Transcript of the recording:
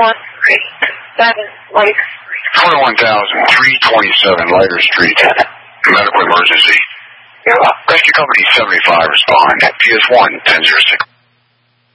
21,327 Lighter Street. Medical emergency. Rescue Company 75 respond. PS1 1006.